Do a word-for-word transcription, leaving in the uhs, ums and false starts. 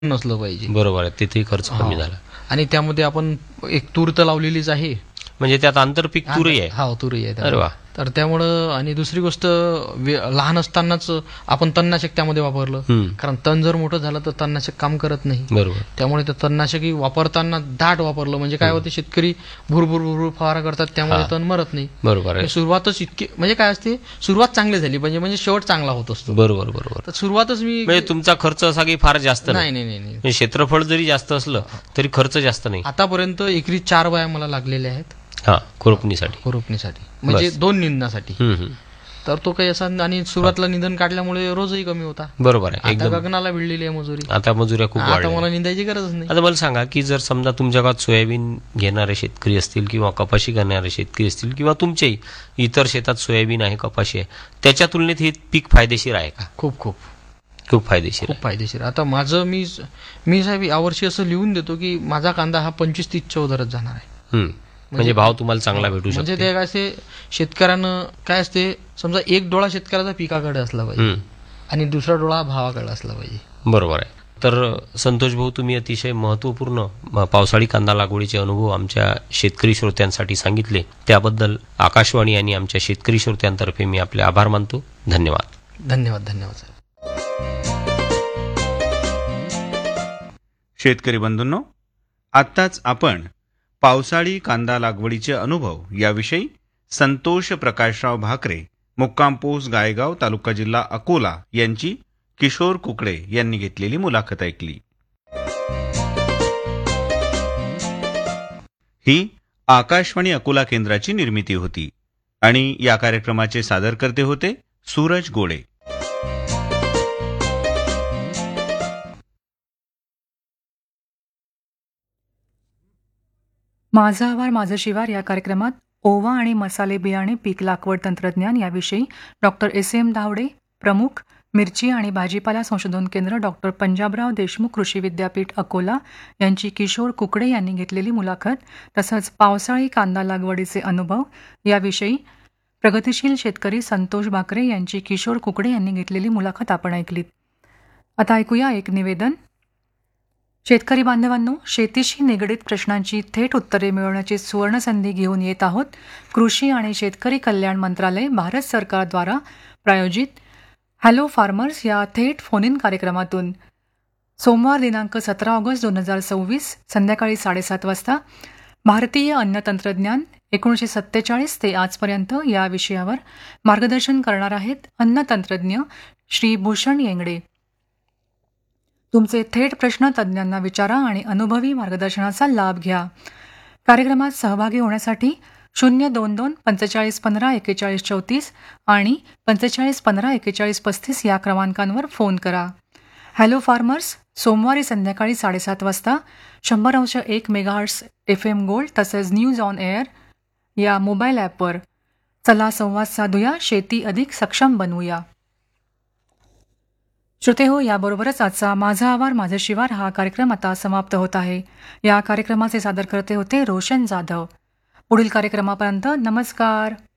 नसलं पाहिजे. बरोबर आहे, तिथेही खर्च कमी झाला. आणि त्यामध्ये आपण एक तूर तर लावलेलीच आहे, म्हणजे त्यात आंतरपीक तुरही आहे. हा तुरी आहे. अरे वा. तर त्यामुळं आणि दुसरी गोष्ट लहान असतानाच आपण तणनाशक त्यामध्ये वापरलं, कारण तण जर मोठं झालं तर तणनाशक काम करत नाही. बरोबर. त्यामुळे ते तणनाशकही वापरताना दाट वापरलं, म्हणजे काय होते शेतकरी भुरभुर भुरभुर फवारा करतात, त्यामुळे तण मरत नाही. बरोबर आहे. सुरुवातच इतकी म्हणजे काय असते, सुरुवात चांगली झाली म्हणजे म्हणजे शेवट चांगला होत असतो. बरोबर बरोबर. तर सुरुवातच मी म्हणजे तुमचा खर्च असा काही फार जास्त नाही नाही नाही क्षेत्रफळ जरी जास्त असलं तरी खर्च जास्त नाही. आतापर्यंत एकरी चार बाया मला लागलेल्या आहेत. हा, खुरपणीसाठी खुरपणीसाठी म्हणजे दोन निंदण्यासाठी. तर तो काही असा, आणि सुरुवातीला निंदन काढल्यामुळे रोजही कमी होता. बरोबर आहे. आता गगनाला भिडलेली आहे मजुरी. आता मजुऱ्या खूप आता वाढल्या. मला निंदायची गरज नाही. आता मला सांगा की जर समजा तुमच्या गावात सोयाबीन घेणारे शेतकरी असतील किंवा कपाशी करणारे शेतकरी असतील किंवा तुमच्याही इतर शेतात सोयाबीन आहे, कपाशी आहे, त्याच्या तुलनेत हे पीक फायदेशीर आहे का? खूप खूप खूप फायदेशीर खूप फायदेशीर. आता माझं मी मी साहेब यावर्षी असं लिहून देतो की माझा कांदा हा पंचवीस तीसच्या दरात जाणार आहे. म्हणजे भाव तुम्हाला चांगला भेटू शकतो. म्हणजे ते असे शेतकऱ्यांना काय असते, समजा एक डोळा शेतकऱ्याचा पिकाकडे असला पाहिजे आणि दुसरा डोळा भावाकडे असला पाहिजे. बरोबर आहे. तर संतोष भाऊ, तुम्ही अतिशय महत्त्वपूर्ण पावसाळी कांदा लागवडीचे अनुभव आमच्या शेतकरी श्रोत्यांसाठी सांगितले, त्याबद्दल आकाशवाणी आणि आमच्या शेतकरी श्रोत्यांतर्फे मी आपले आभार मानतो. धन्यवाद. धन्यवाद. धन्यवाद साहेब. शेतकरी बंधूंनो, आत्ताच आपण पावसाळी कांदा लागवडीचे अनुभव याविषयी संतोष प्रकाशराव भाकरे, मुक्काम पोस्ट गायगाव, तालुका जिल्हा अकोला यांची किशोर कुकडे यांनी घेतलेली मुलाखत ऐकली. ही आकाशवाणी अकोला केंद्राची निर्मिती होती आणि या कार्यक्रमाचे सादरकर्ते होते सूरज गोळे. माझा आवार माझं शिवार या कार्यक्रमात ओवा आणि मसाले बियाणे पीक लागवड तंत्रज्ञान याविषयी डॉक्टर एस एम धावडे, प्रमुख मिरची आणि भाजीपाला संशोधन केंद्र, डॉक्टर पंजाबराव देशमुख कृषी विद्यापीठ अकोला यांची किशोर कुकडे यांनी घेतलेली मुलाखत, तसंच पावसाळी कांदा लागवडीचे अनुभव याविषयी प्रगतिशील शेतकरी संतोष भाकरे यांची किशोर कुकडे यांनी घेतलेली मुलाखत आपण ऐकलीत. आता ऐकूया एक निवेदन. शेतकरी बांधवांनो, शेतीशी निगडीत प्रश्नांची थेट उत्तरे मिळवण्याची सुवर्णसंधी घेऊन येत आहोत. कृषी आणि शेतकरी कल्याण मंत्रालय, भारत सरकारद्वारा प्रायोजित हॅलो फार्मर्स या थेट फोन इन कार्यक्रमातून सोमवार दिनांक सतरा ऑगस्ट दोन हजार सव्वीस संध्याकाळी साडेसात वाजता भारतीय अन्न तंत्रज्ञान एकोणीसशे सत्तेचाळीस ते आजपर्यंत या विषयावर मार्गदर्शन करणार आहेत अन्न तंत्रज्ञ श्री भूषण येंगडे. तुमचे थेट प्रश्न तज्ज्ञांना विचारा आणि अनुभवी मार्गदर्शनाचा लाभ घ्या. कार्यक्रमात सहभागी होण्यासाठी शून्य दोन दोन पंचेचाळीस पंधरा एकेचाळीस चौतीस आणि पंचेचाळीस पंधरा एकेचाळीस पस्तीस या क्रमांकांवर फोन करा. हॅलो फार्मर्स सोमवारी संध्याकाळी साडेसात वाजता शंभर अंश एक मेगाहर्ट्स एफ एम गोल्ड तसेच न्यूज ऑन एअर या मोबाईल ॲपवर. चला संवाद साधूया, शेती अधिक सक्षम बनवूया. श्रोते हो, याबरोबरच आजचा माझा आवार माझे शिवार हा कार्यक्रम आता समाप्त होत आहे. या कार्यक्रमाचे सादरकर्ते होते रोशन जाधव. पुढील कार्यक्रमापर्यंत नमस्कार.